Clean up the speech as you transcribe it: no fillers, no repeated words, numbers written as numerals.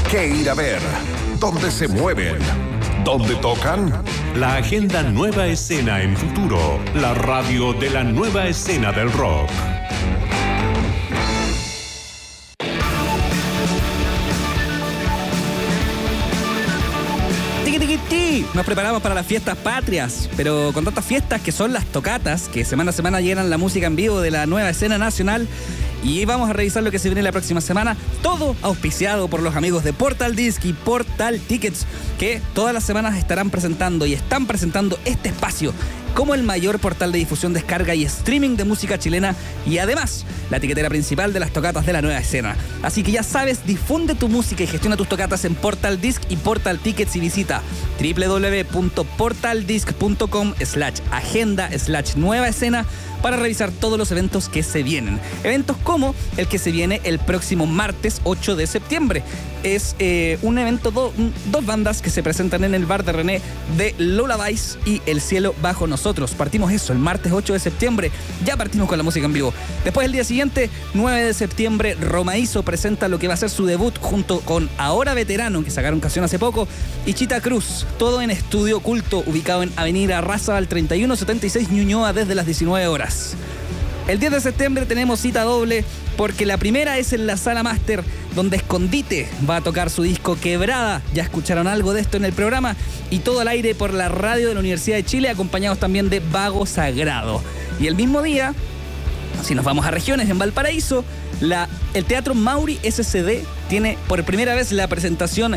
qué ir a ver, dónde se mueven, dónde tocan. La agenda Nueva Escena en Futuro, la radio de la nueva escena del rock. Nos preparamos para las fiestas patrias, pero con tantas fiestas que son las tocatas, que semana a semana llenan la música en vivo de la nueva escena nacional. Y vamos a revisar lo que se viene la próxima semana, todo auspiciado por los amigos de Portal Disc y Portal Tickets, que todas las semanas estarán presentando y están presentando este espacio como el mayor portal de difusión, descarga y streaming de música chilena, y además la etiquetera principal de las tocatas de la nueva escena. Así que ya sabes, difunde tu música y gestiona tus tocatas en Portal Disc y Portal Tickets, y visita www.portaldisc.com/agenda/nueva escena para revisar todos los eventos que se vienen. Eventos como el que se viene el próximo martes 8 de septiembre. Es un evento, dos bandas que se presentan en el bar de René, de Lullabies y El Cielo Bajo Nosotros. Partimos eso el martes 8 de septiembre, ya partimos con la música en vivo. Después el día siguiente, 9 de septiembre, Romaíso presenta lo que va a ser su debut junto con Ahora Veterano, que sacaron canción hace poco, y Chita Cruz, todo en estudio oculto, ubicado en Avenida Razabal 3176 Ñuñoa, desde las 19 horas. El 10 de septiembre tenemos cita doble, porque la primera es en la Sala Máster, donde Escondite va a tocar su disco Quebrada. Ya escucharon algo de esto en el programa, y todo al aire por la radio de la Universidad de Chile, acompañados también de Vago Sagrado. Y el mismo día, si nos vamos a regiones, en Valparaíso, el Teatro Mauri SCD tiene por primera vez la presentación